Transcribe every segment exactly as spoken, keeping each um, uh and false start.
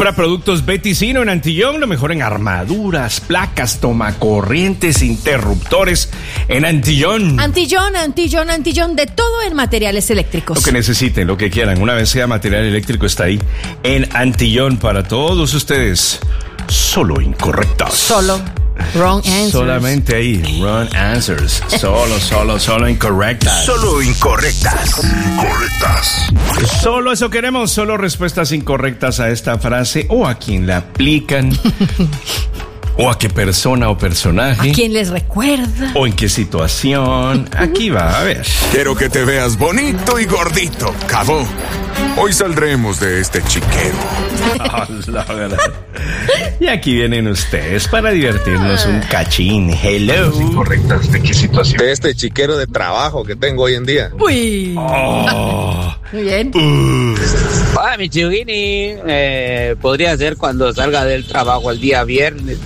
Compra productos Beticino en Antillón, lo mejor en armaduras, placas, tomacorrientes, interruptores en Antillón. Antillón, Antillón, Antillón, de todo en materiales eléctricos. Lo que necesiten, lo que quieran, una vez sea material eléctrico está ahí en Antillón para todos ustedes. Solo incorrectas. Solo. Wrong answers. Solamente ahí, wrong answers. Solo, solo, solo incorrectas. Solo incorrectas. Incorrectas. Solo eso queremos, solo respuestas incorrectas a esta frase o a quien la aplican. O a qué persona o personaje. ¿A quién les recuerda? O en qué situación. Aquí va, a ver. Quiero que te veas bonito y gordito, Cabo. Hoy saldremos de este chiquero. Oh, la verdad. Y aquí vienen ustedes para divertirnos un cachín. Hello. Incorrectas, ¿de qué situación? De este chiquero de trabajo que tengo hoy en día. Uy. Oh. Muy bien. Uh. Hola, mi Chiugini. Eh, podría ser cuando salga del trabajo el día viernes.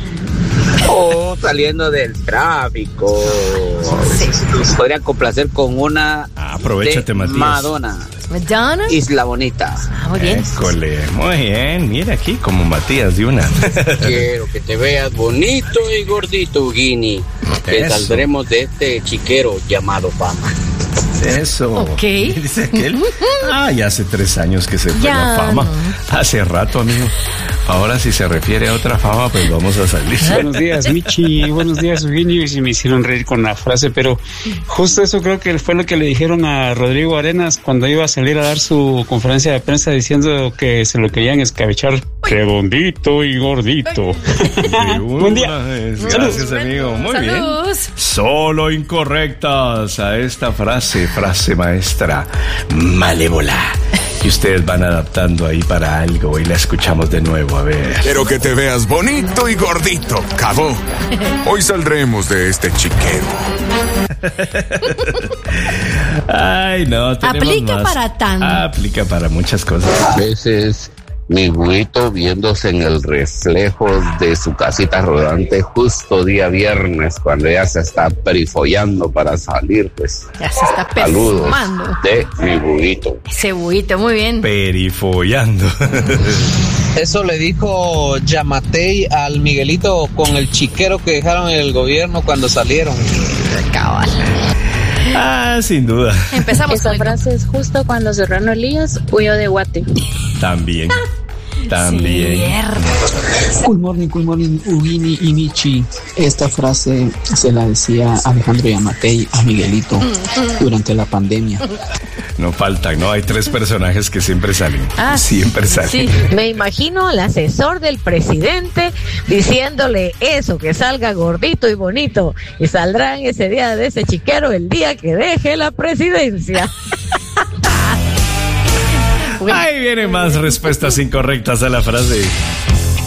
O saliendo del tráfico. Sí. Podría complacer con una Ah, aprovechate, de Matías. Madonna. Madonna. Isla Bonita. Ah, muy bien. École, muy bien. Mira aquí como Matías de una. Quiero que te veas bonito y gordito, Guini. Que Eso. saldremos de este chiquero llamado fama. Eso. Ok. Dice aquel. Ah, ya hace tres años que se fue Ya, la fama. no. Hace rato, amigo. Ahora si se refiere a otra fama, pues vamos a salir. Buenos días, Michi. Buenos días, Eugenio. Y si me hicieron reír con la frase, pero justo eso creo que fue lo que le dijeron a Rodrigo Arenas cuando iba a salir a dar su conferencia de prensa diciendo que se lo querían escabechar redondito y gordito. Buen día. Gracias, amigo. Muy Saludos. bien. Solo incorrectas a esta frase, frase maestra malévola. Y ustedes van adaptando ahí para algo y la escuchamos de nuevo, a ver. Quiero que te veas bonito y gordito, Cabo. Hoy saldremos de este chiquero. Ay, no, tenemos Aplica más. para tanto. Aplica para muchas cosas. A veces mi juguito viéndose en el reflejo de su casita rodante justo día viernes cuando ella se está perifollando para salir, pues Ya se está saludos perfumando. de mi juguito. Ese buito, muy bien. Perifollando. Eso le dijo Yamatei al Miguelito con el chiquero que dejaron en el gobierno cuando salieron. Cabal. Ah, sin duda. Empezamos Esa con el- frase es justo cuando Serrano Elías huyó de Guate. También. También. Cierto. Good morning, good morning, Ugini y Michi. Esta frase se la decía Alejandro Yamatei a Miguelito durante la pandemia. No faltan, ¿no? Hay tres personajes que siempre salen. Ah, siempre salen. Sí. Me imagino al asesor del presidente diciéndole eso, que salga gordito y bonito, y saldrán ese día de ese chiquero el día que deje la presidencia. Ahí vienen más respuestas incorrectas a la frase.